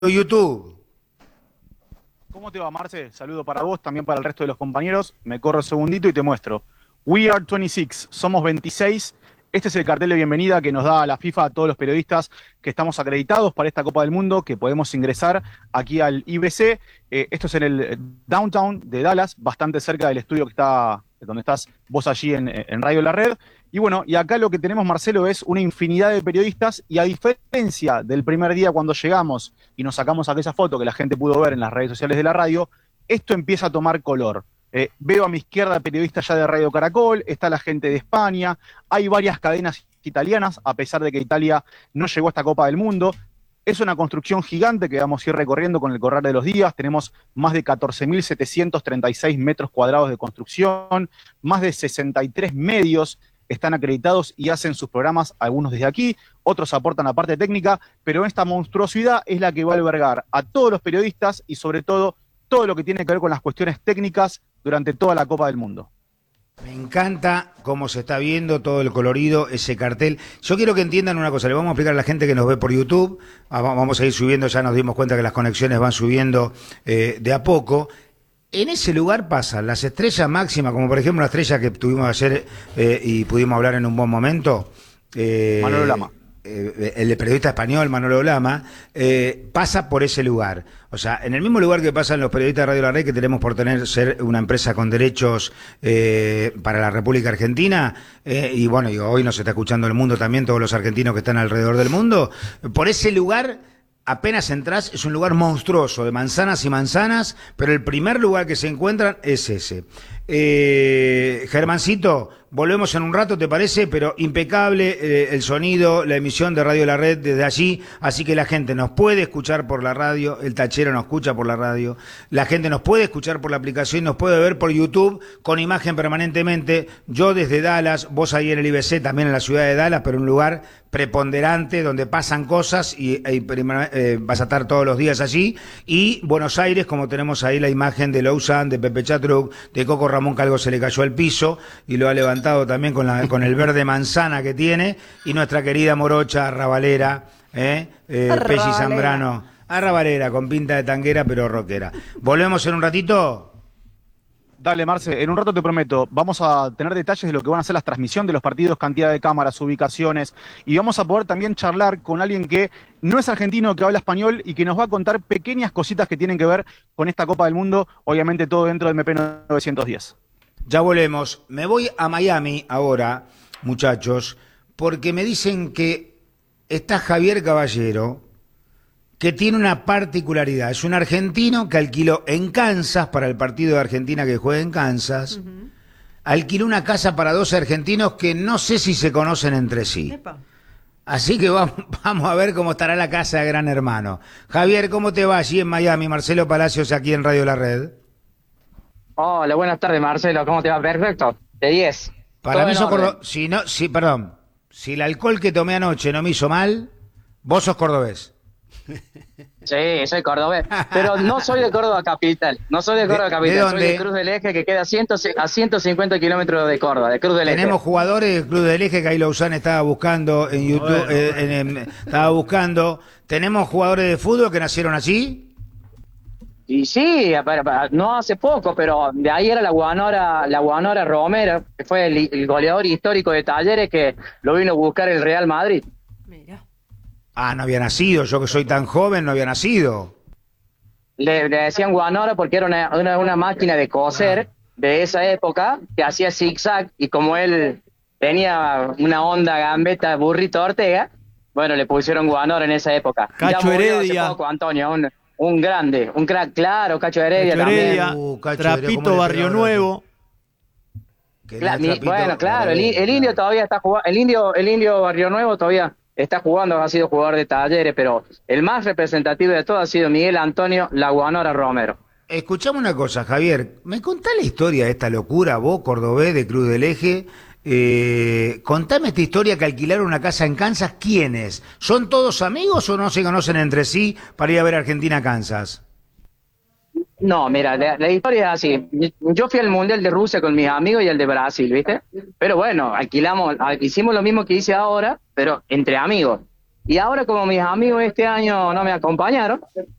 YouTube. ¿Cómo te va, Marce? Saludo para vos, también para el resto de los compañeros. Me corro un segundito y te muestro. We are 26, somos 26. Este es el cartel de bienvenida que nos da la FIFA a todos los periodistas que estamos acreditados para esta Copa del Mundo, que podemos ingresar aquí al IBC. Esto es en el downtown de Dallas, bastante cerca del estudio que está donde estás vos allí en Radio La Red. Y bueno, y acá lo que tenemos, Marcelo, es una infinidad de periodistas, y a diferencia del primer día cuando llegamos y nos sacamos aquella foto que la gente pudo ver en las redes sociales de la radio, esto empieza a tomar color. Veo a mi izquierda periodistas ya de Radio Caracol, está la gente de España, hay varias cadenas italianas, a pesar de que Italia no llegó a esta Copa del Mundo. Es una construcción gigante que vamos a ir recorriendo con el correr de los días. Tenemos más de 14.736 metros cuadrados de construcción, más de 63 medios están acreditados y hacen sus programas, algunos desde aquí, otros aportan la parte técnica, pero esta monstruosidad es la que va a albergar a todos los periodistas y sobre todo lo que tiene que ver con las cuestiones técnicas durante toda la Copa del Mundo. Me encanta cómo se está viendo todo el colorido, ese cartel. Yo quiero que entiendan una cosa, le vamos a explicar a la gente que nos ve por YouTube, vamos a ir subiendo, ya nos dimos cuenta que las conexiones van subiendo de a poco. En ese lugar pasan las estrellas máximas, como por ejemplo la estrella que tuvimos ayer y pudimos hablar en un buen momento. Manolo Lama. El periodista español Manolo Lama pasa por ese lugar. O sea, en el mismo lugar que pasan los periodistas de Radio La Red, que tenemos por ser una empresa con derechos para la República Argentina, y bueno, y hoy nos está escuchando el mundo también, todos los argentinos que están alrededor del mundo, por ese lugar apenas entras, es un lugar monstruoso, de manzanas y manzanas, pero el primer lugar que se encuentran es ese. Germancito, volvemos en un rato, ¿te parece? Pero impecable el sonido, la emisión de Radio La Red desde allí, así que la gente nos puede escuchar por la radio, el tachero nos escucha por la radio, la gente nos puede escuchar por la aplicación, nos puede ver por YouTube con imagen permanentemente, yo desde Dallas, vos ahí en el IBC, también en la ciudad de Dallas, pero un lugar preponderante donde pasan cosas y vas a estar todos los días allí, y Buenos Aires, como tenemos ahí la imagen de Lausanne, de Pepe Chatruc, de Coco Ramón, que algo se le cayó al piso y lo ha levantado también con el verde manzana que tiene, y nuestra querida morocha arrabalera, Pesci Zambrano, arrabalera con pinta de tanguera pero rockera. ¿Volvemos en un ratito? Dale, Marce, en un rato te prometo, vamos a tener detalles de lo que van a ser las transmisiones de los partidos, cantidad de cámaras, ubicaciones, y vamos a poder también charlar con alguien que no es argentino, que habla español y que nos va a contar pequeñas cositas que tienen que ver con esta Copa del Mundo, obviamente todo dentro del MP 910. Ya volvemos. Me voy a Miami ahora, muchachos, porque me dicen que está Javier Caballero, que tiene una particularidad. Es un argentino que alquiló en Kansas, para el partido de Argentina que juega en Kansas, alquiló una casa para 12 argentinos que no sé si se conocen entre sí. Epa. Así que vamos a ver cómo estará la casa de Gran Hermano. Javier, ¿cómo te va allí en Miami? Marcelo Palacios aquí en Radio La Red. Hola, buenas tardes, Marcelo. ¿Cómo te va? Perfecto. De 10. Para Todo mí en sos orden. perdón. Si el alcohol que tomé anoche no me hizo mal, vos sos cordobés. Sí, soy cordobés. Pero no soy de Córdoba capital. No soy de Córdoba ¿De capital. Soy dónde? de Cruz del Eje, que queda a 150 kilómetros de Córdoba, de Cruz del Eje. Tenemos jugadores del Club del Eje que ahí Lausanne estaba buscando en YouTube. Estaba buscando. Tenemos jugadores de fútbol que nacieron allí. Y sí, no hace poco, pero de ahí era la Guanora Romero, que fue el goleador histórico de Talleres, que lo vino a buscar el Real Madrid. Mira. Ah, no había nacido. Yo que soy tan joven no había nacido. Le decían Guanora porque era una máquina de coser de esa época que hacía zigzag, y como él tenía una onda gambeta burrito Ortega, bueno, le pusieron Guanora en esa época. Cacho Ya murió Heredia. hace poco, Antonio, un grande, un crack, claro, Cacho Heredia Cacho también. Heredia, Cacho Heredia, Trapito ¿cómo le Barrio pegaron? Nuevo. Bueno, claro, el indio todavía está jugando, el indio Barrio Nuevo todavía está jugando, ha sido jugador de Talleres, pero el más representativo de todos ha sido Miguel Antonio La Guanora Romero. Escuchame una cosa, Javier. ¿Me contás la historia de esta locura, vos, cordobés de Cruz del Eje? Contame esta historia que alquilaron una casa en Kansas. ¿Quiénes? ¿Son todos amigos o no se conocen entre sí para ir a ver Argentina-Kansas? No, mira, la historia es así. Yo fui al Mundial de Rusia con mis amigos y al de Brasil, ¿viste? Pero bueno, hicimos lo mismo que hice ahora, pero entre amigos. Y ahora como mis amigos este año no me acompañaron,